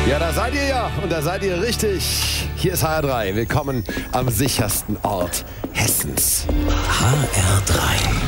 Ja, da seid ihr ja und da seid ihr richtig. Hier ist HR3. Willkommen am sichersten Ort Hessens. HR3.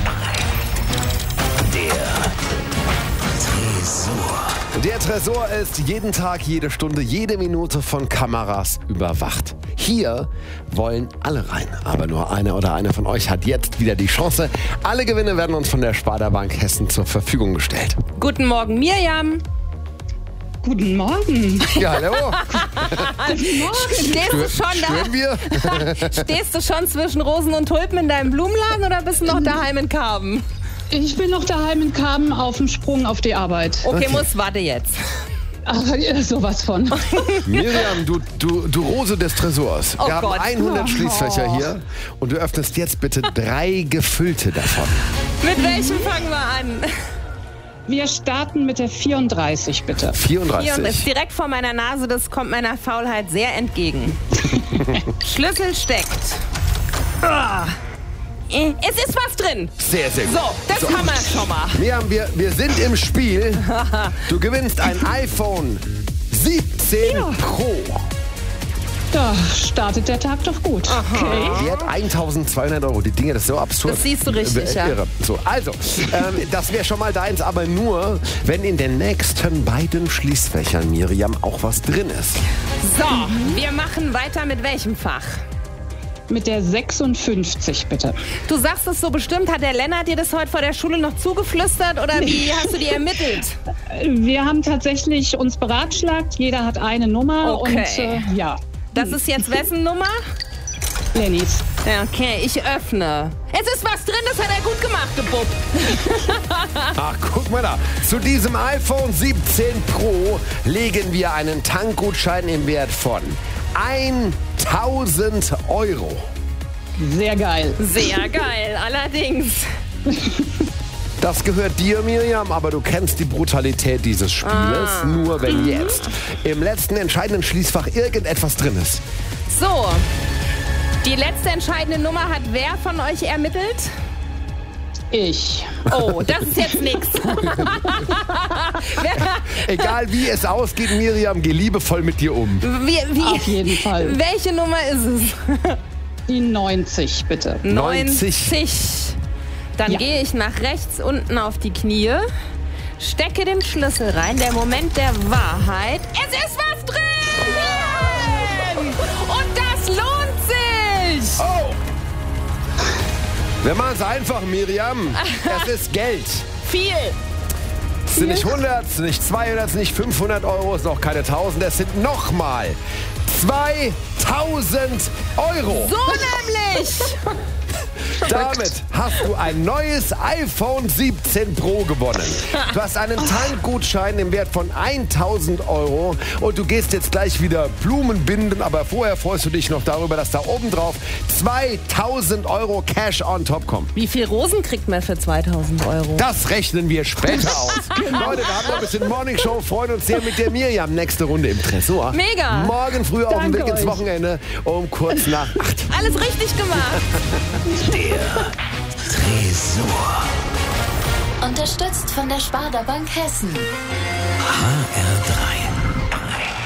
Der Tresor. Der Tresor ist jeden Tag, jede Stunde, jede Minute von Kameras überwacht. Hier wollen alle rein, aber nur einer oder eine von euch hat jetzt wieder die Chance. Alle Gewinne werden uns von der Sparda Bank Hessen zur Verfügung gestellt. Guten Morgen, Mirjam. Guten Morgen. Ja, hallo. Guten Morgen. Stehst du schon Spüren wir? Stehst du schon zwischen Rosen und Tulpen in deinem Blumenladen oder bist du noch daheim in Karben? Ich bin noch daheim in Karben auf dem Sprung auf die Arbeit. Okay, warte jetzt. Aber sowas von. Mirjam, du Rose des Tresors. Oh Wir haben Gott. 100 Schließfächer hier und du öffnest jetzt bitte 3 gefüllte davon. Mit welchem fangen wir an? Wir starten mit der 34, bitte. 34. Hier ist direkt vor meiner Nase, das kommt meiner Faulheit sehr entgegen. Schlüssel steckt. Ah. Es ist was drin. Sehr, sehr gut. So, das haben wir schon mal. Mirjam, wir sind im Spiel. Du gewinnst ein iPhone 17 Pro. Da startet der Tag doch gut. Okay. Wert 1.200 Euro. Die Dinge, das ist so absurd. Das siehst du richtig, ja. Irre. So, also, das wäre schon mal deins, aber nur, wenn in den nächsten beiden Schließfächern, Mirjam, auch was drin ist. So, wir machen weiter mit welchem Fach? Mit der 56, bitte. Du sagst es so bestimmt, hat der Lennart dir das heute vor der Schule noch zugeflüstert oder wie hast du die ermittelt? Wir haben tatsächlich uns beratschlagt. Jeder hat eine Nummer. Okay. Und ja, Das ist jetzt wessen Nummer? Lennys. Okay, ich öffne. Es ist was drin, das hat er gut gemacht, du Bub. Ach, guck mal da. Zu diesem iPhone 17 Pro legen wir einen Tankgutschein im Wert von 1.000 Euro. Sehr geil. Sehr geil, allerdings. Das gehört dir, Mirjam, aber du kennst die Brutalität dieses Spieles. Nur wenn jetzt im letzten entscheidenden Schließfach irgendetwas drin ist. So, die letzte entscheidende Nummer hat wer von euch ermittelt? Ich. Oh, das ist jetzt nix. Egal wie es ausgeht, Mirjam, geh liebevoll mit dir um. Auf jeden Fall. Welche Nummer ist es? Die 90, bitte. 90. Dann Ja. gehe ich nach rechts unten auf die Knie, stecke den Schlüssel rein, der Moment der Wahrheit. Es ist was drin! Und das lohnt sich! Oh! Wir machen es einfach, Mirjam. Es ist Geld. Viel! Es sind nicht 100, es sind nicht 200, es sind nicht 500 Euro, es sind auch keine 1000, es sind nochmal 2.000 Euro. So nämlich! Damit hast du ein neues iPhone 17 Pro gewonnen. Du hast einen Tankgutschein im Wert von 1.000 Euro und du gehst jetzt gleich wieder Blumen binden, aber vorher freust du dich noch darüber, dass da oben drauf 2.000 Euro Cash on top kommen. Wie viel Rosen kriegt man für 2.000 Euro? Das rechnen wir später aus. Leute, wir haben noch ein bisschen Morning Show, freuen uns sehr mit der Mirjam. Nächste Runde im Tresor. Mega. Morgen früh auf dem Danke Weg ins euch. Wochenende um kurz nach 8. Alles richtig gemacht! Der Tresor. Unterstützt von der Sparda Bank Hessen. HR3.